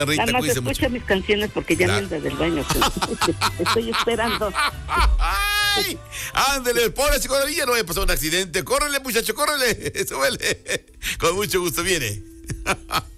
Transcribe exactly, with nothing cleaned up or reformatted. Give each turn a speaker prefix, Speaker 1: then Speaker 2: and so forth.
Speaker 1: Rita,
Speaker 2: Nada más
Speaker 1: cuídese
Speaker 2: escucha
Speaker 1: mucho.
Speaker 2: mis canciones porque ya
Speaker 1: Claro.
Speaker 2: me anda del baño. Estoy esperando.
Speaker 1: ¡Ay! Ándele, pobre psicodelia, no vaya a pasar un accidente. Córrele, muchacho, córrele. Súbele. Con mucho gusto, viene.